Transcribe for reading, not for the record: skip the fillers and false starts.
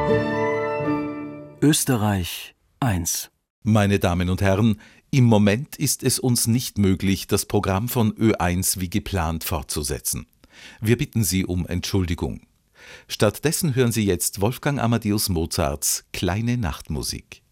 Österreich 1. Meine Damen und Herren, im Moment ist es uns nicht möglich, das Programm von Ö1 wie geplant fortzusetzen. Wir bitten Sie um Entschuldigung. Stattdessen hören Sie jetzt Wolfgang Amadeus Mozarts Kleine Nachtmusik.